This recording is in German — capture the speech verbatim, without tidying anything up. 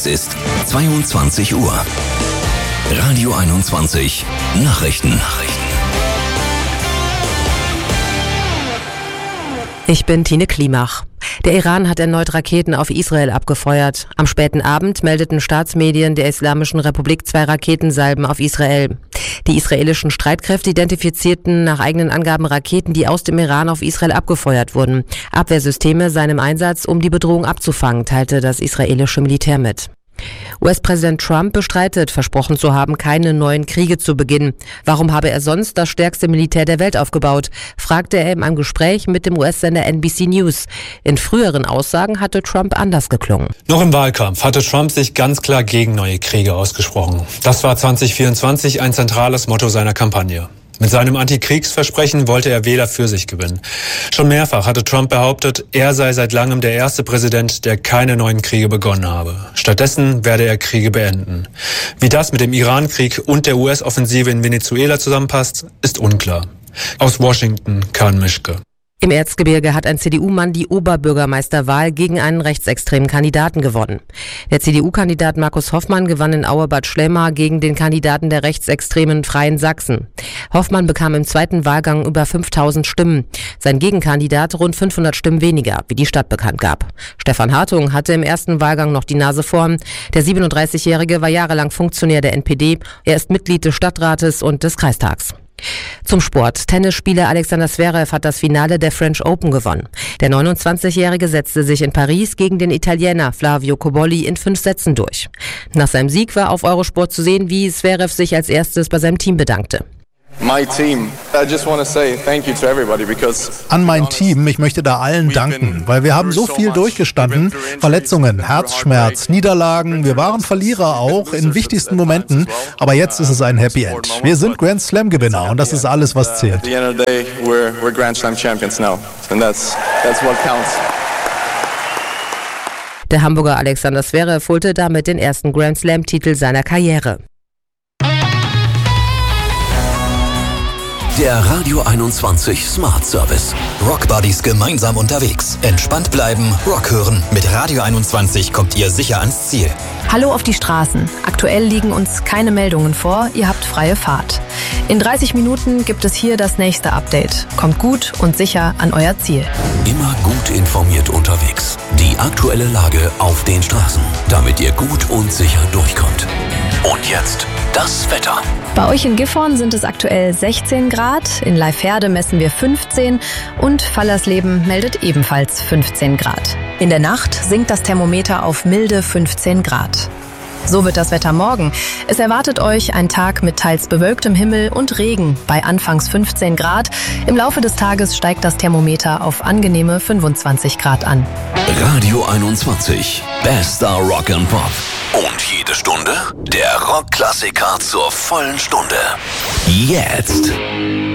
Es ist zweiundzwanzig Uhr. Radio einundzwanzig Nachrichten. Ich bin Tine Klimach. Der Iran hat erneut Raketen auf Israel abgefeuert. Am späten Abend meldeten Staatsmedien der Islamischen Republik zwei Raketensalben auf Israel. Die israelischen Streitkräfte identifizierten nach eigenen Angaben Raketen, die aus dem Iran auf Israel abgefeuert wurden. Abwehrsysteme seien im Einsatz, um die Bedrohung abzufangen, teilte das israelische Militär mit. U S-Präsident Trump bestreitet, versprochen zu haben, keine neuen Kriege zu beginnen. Warum habe er sonst das stärkste Militär der Welt aufgebaut, fragte er in einem Gespräch mit dem U S-Sender N B C News. In früheren Aussagen hatte Trump anders geklungen. Noch im Wahlkampf hatte Trump sich ganz klar gegen neue Kriege ausgesprochen. Das war zwanzig vierundzwanzig ein zentrales Motto seiner Kampagne. Mit seinem Antikriegsversprechen wollte er Wähler für sich gewinnen. Schon mehrfach hatte Trump behauptet, er sei seit langem der erste Präsident, der keine neuen Kriege begonnen habe. Stattdessen werde er Kriege beenden. Wie das mit dem Iran-Krieg und der U S-Offensive in Venezuela zusammenpasst, ist unklar. Aus Washington, Karl Mischke. Im Erzgebirge hat ein C D U-Mann die Oberbürgermeisterwahl gegen einen rechtsextremen Kandidaten gewonnen. Der C D U-Kandidat Markus Hoffmann gewann in Auerbad Schlemmer gegen den Kandidaten der rechtsextremen Freien Sachsen. Hoffmann bekam im zweiten Wahlgang über fünftausend Stimmen. Sein Gegenkandidat rund fünfhundert Stimmen weniger, wie die Stadt bekannt gab. Stefan Hartung hatte im ersten Wahlgang noch die Nase vorn. Der siebenunddreißigjährige war jahrelang Funktionär der N P D. Er ist Mitglied des Stadtrates und des Kreistags. Zum Sport. Tennisspieler Alexander Zverev hat das Finale der French Open gewonnen. Der neunundzwanzigjährige setzte sich in Paris gegen den Italiener Flavio Cobolli in fünf Sätzen durch. Nach seinem Sieg war auf Eurosport zu sehen, wie Zverev sich als erstes bei seinem Team bedankte. An mein Team, ich möchte da allen danken, weil wir haben so viel durchgestanden, Verletzungen, Herzschmerz, Niederlagen, wir waren Verlierer auch in wichtigsten Momenten, aber jetzt ist es ein Happy End. Wir sind Grand Slam Gewinner und das ist alles, was zählt. Der Hamburger Alexander Zverev holte damit den ersten Grand Slam Titel seiner Karriere. Der Radio einundzwanzig Smart Service. Rock Buddies gemeinsam unterwegs. Entspannt bleiben, Rock hören. Mit Radio einundzwanzig kommt ihr sicher ans Ziel. Hallo auf die Straßen. Aktuell liegen uns keine Meldungen vor. Ihr habt freie Fahrt. In dreißig Minuten gibt es hier das nächste Update. Kommt gut und sicher an euer Ziel. Immer gut informiert unterwegs. Die aktuelle Lage auf den Straßen, damit ihr gut und sicher durchkommt. Und jetzt das Wetter. Bei euch in Gifhorn sind es aktuell sechzehn Grad, in Leifherde messen wir fünfzehn und Fallersleben meldet ebenfalls fünfzehn Grad. In der Nacht sinkt das Thermometer auf milde fünfzehn Grad. So wird das Wetter morgen. Es erwartet euch ein Tag mit teils bewölktem Himmel und Regen bei anfangs fünfzehn Grad. Im Laufe des Tages steigt das Thermometer auf angenehme fünfundzwanzig Grad an. Radio einundzwanzig. Bester Rock and Pop. Und jede Stunde der Rockklassiker zur vollen Stunde. Jetzt.